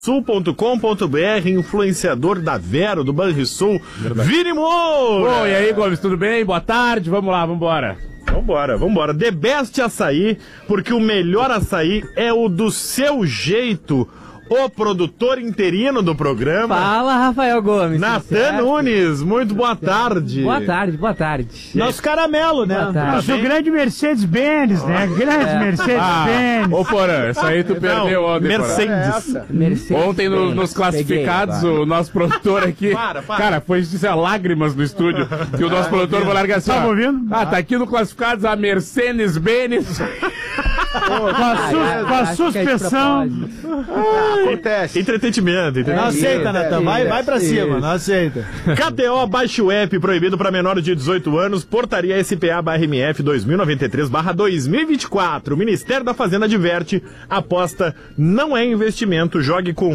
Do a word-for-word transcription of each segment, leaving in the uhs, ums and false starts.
sul ponto com ponto br, influenciador da Vero, do Banrisul, Vini Moura! Oi, e aí, Gomes, tudo bem? Boa tarde, vamos lá, vambora. Vambora, vambora. The Best Açaí, porque o melhor açaí é o do seu jeito. O produtor interino do programa. Fala, Rafael Gomes. Natan Nunes, muito boa tarde. Boa tarde, boa tarde. Nosso caramelo, né? Nosso grande Mercedes-Benz, né? Grande É. Mercedes-Benz. Ah, ô, Porã, isso aí tu perdeu ontem, Mercedes. Mercedes Ontem no- Benz. nos classificados, Peguei, o nosso produtor aqui, Para, para. cara, foi sei lá, lágrimas no estúdio, que o nosso produtor vai largar assim, Tava ó. ouvindo? Ah, tá aqui no classificados a Mercedes-Benz. Com a, su- Ah, com a acho que é de suspensão. propósito. Acontece. Entretenimento, entendeu? Não aceita, Natan. Vai, vai pra cima, não aceita. K T O, baixe o app, proibido para menores de dezoito anos, portaria S P A barra M F dois mil e noventa e três barra dois mil e vinte e quatro. O Ministério da Fazenda adverte, aposta não é investimento, jogue com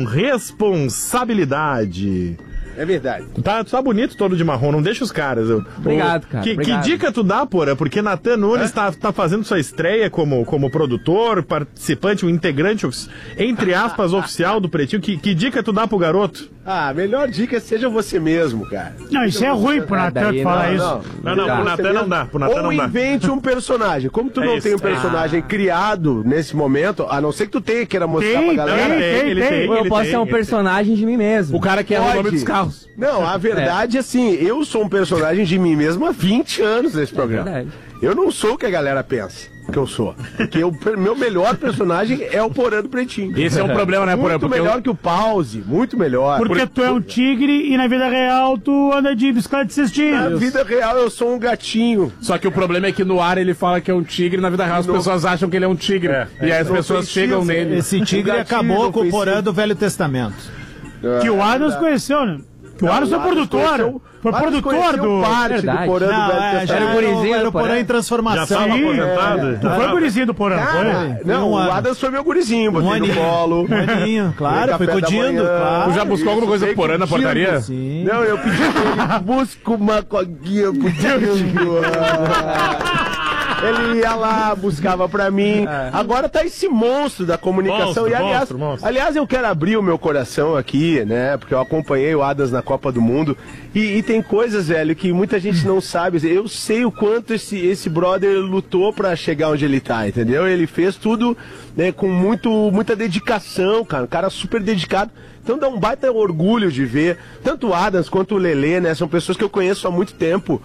responsabilidade. É verdade. Tu tá, tu tá bonito todo de marrom, não deixa os caras. Eu, Obrigado, o- cara, Que, obrigado. que dica tu dá, Porã? Porque Natan Nunes tá, tá fazendo sua estreia como, como produtor, participante, um integrante, ofi- entre aspas, oficial do Pretinho. Que, que dica tu dá pro garoto? Ah, a melhor dica é seja você mesmo, cara. Não, isso é ruim pro Natan daí falar não, isso. Não, não, pro Você Natan mesmo. não dá, pro Natan Ou não dá. invente um personagem. Como tu É não isso. tem um personagem criado nesse momento, a não ser que tu tenha queira mostrar Tem, pra galera. tem, tem, ele tem. tem. Ou eu ele posso tem, ser um ele personagem de mim mesmo. O cara que é o Pode. nome dos carros. Não, a verdade é assim, eu sou um personagem de mim mesmo há vinte anos nesse programa. verdade. Eu não sou o que a galera pensa que eu sou. Porque o per- meu melhor personagem é o Porã do Pretinho. Esse é um problema, né, Porã? Muito Porque melhor eu- que o Pause, muito melhor. Porque tu é um tigre e na vida real tu anda de bicicleta de Na cestinha. vida real eu sou um gatinho. Só que o problema é que no ar ele fala que é um tigre, na vida real as No- pessoas acham que ele é um tigre. e aí as pessoas ofensivo. chegam nele. Esse tigre Gatilho, acabou com o ofensivo. Porã do Velho Testamento. Que o Adams conheceu, né? Que o Adams foi produtor. Foi produtor do... parte Verdade. do Porã do Não, Velho é, já Testamento. Era o era o gurizinho era do o Porã Porã. em transformação. Já tava Sim, aposentado? Tu foi gurizinho do Porã, Cara, foi? não, Um o ano. Adams foi meu gurizinho, botei Um no aninho. colo. Um aninho, claro, Café foi da cudindo, manhã. claro. Tu já buscou alguma coisa pro Porã na portaria? Sim. Não, eu pedi pra ele, busca uma coguinha pro Dingo. Ele ia lá, buscava pra mim. Agora tá esse monstro da comunicação. Monstro, e aliás, monstro, monstro. aliás, eu quero abrir o meu coração aqui, né? Porque eu acompanhei o Adams na Copa do Mundo. E, e tem coisas, velho, que muita gente não sabe. Eu sei o quanto esse, esse brother lutou pra chegar onde ele tá, entendeu? Ele fez tudo, né, com muito, muita dedicação, cara. Um cara super dedicado. Então dá um baita orgulho de ver, tanto o Adams quanto o Lelê, né? São pessoas que eu conheço há muito tempo,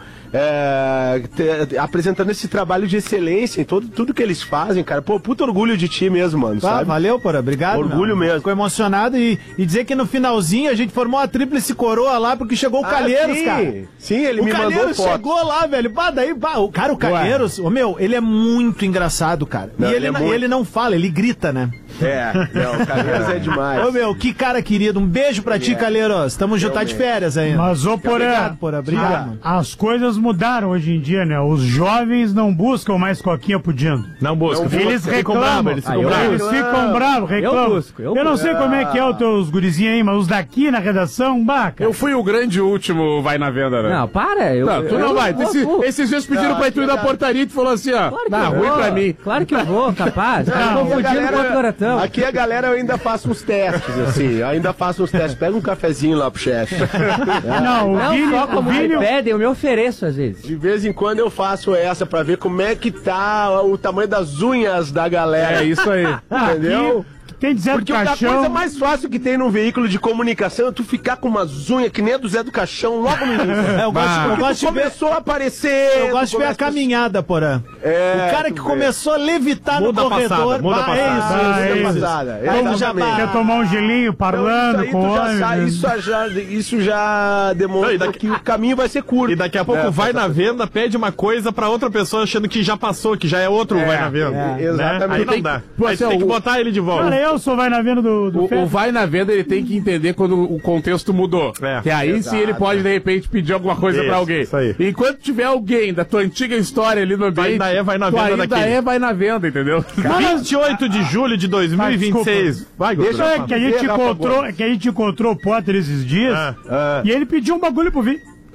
é, te- apresentando esse trabalho de excelência em todo, tudo que eles fazem, cara. Pô, puta orgulho de ti mesmo, mano, Ah, sabe? valeu, Porã, obrigado. Orgulho meu. mesmo. Ficou emocionado e, e dizer que no finalzinho a gente formou a tríplice coroa lá porque chegou o Calheiros, Ah, sim. cara. Sim, ele o me mandou Calheiros foto. chegou lá, velho. Bah, daí, bah, o cara, o Calheiros, ô, meu, ele é muito engraçado, cara. Não, e ele ele, é não- muito. ele não fala, ele grita, né? É, não, o Calheiros é demais. Ô, meu, que cara querido. Um beijo pra ti, Calheiros. Tamo junto, tá de férias ainda. Mas, ô, Porã, Obrigado, Porã. Obrigado, mano. as coisas mudaram hoje em dia, né? Os jovens não buscam mais coquinha pudindo. Não busca. ficam- Eles ficam reclamam. bravos, eles Ah, ficam eu- bravos. Eles ficam bravos, reclamam. busco, eu não busco. sei como é que é os teus gurizinhos aí, mas os daqui na redação, baca. Eu fui o grande último vai na venda, né? Não, para. Eu, Não, tu eu- não eu vai. vou, Esse- vou. esses dias pediram pra tu ir na portaria e tu falou assim, ó. Claro que Não, eu ruim vou. pra mim. Claro que eu vou, capaz. Tá Aqui a confundindo com outro garotão. aqui a galera eu ainda faço uns testes, assim. Eu ainda faço uns testes. Pega um cafezinho lá pro chefe. Não, o Não Vini, só o como Vini, me pedem, eu me ofereço às vezes. De vez em quando eu faço essa pra ver como é que tá o tamanho das unhas da galera. É isso aí. Entendeu? aqui tem Zé do Porque a Caixão. coisa mais fácil que tem num veículo de comunicação é tu ficar com umas unhas que nem a do Zé do Caixão logo no início. É, eu gosto, eu Porque gosto tu de ver. começou a aparecer. Eu gosto de tu ver a começa- caminhada, Porã. É, o cara tu que vê. começou a levitar Muda a no corredor. passada, muda a bah, é passada. isso, Ah, isso, é isso. isso. Passada. É, Vamos exatamente. já- Quer tomar um gelinho Não, parlando isso com aí o tu já homem. sai, né? isso já, isso já demonstra Não, e daqui- que o caminho vai ser curto. E daqui a pouco É, vai essa na venda, pede uma coisa pra outra pessoa achando que já passou, que já é outro vai na venda. é, né? exatamente. Aí não Tem- dá. Pô, Aí assim, tem que o- botar ele de volta. Cara, eu sou vai na venda do, do O, Fed. o vai na venda, ele tem que entender quando o contexto mudou. É. Que aí Exato. sim ele pode, de repente, pedir alguma coisa Isso, pra alguém. isso aí. Enquanto tiver alguém da tua antiga história ali no ambiente, ainda é vai na tu venda ainda daquele. é vai na venda, entendeu? vinte e oito de julho de dois mil e vinte e seis. Vai, Deixa Gustavo. É que a gente Rafa encontrou, Gomes. que a gente encontrou o Potter esses dias Ah, e ele pediu um bagulho pro Vini.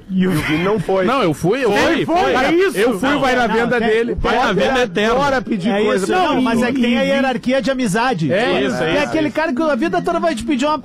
E o Vini não foi. Não, eu fui, eu Foi, fui. foi. É isso. Eu fui, Não, vai na não, venda é- dele. Vai na venda eterna. Bora pedir É coisa isso, pra não, mim. mas é que tem a hierarquia de amizade. É isso, é É isso, aquele isso. cara que a vida toda vai te pedir uma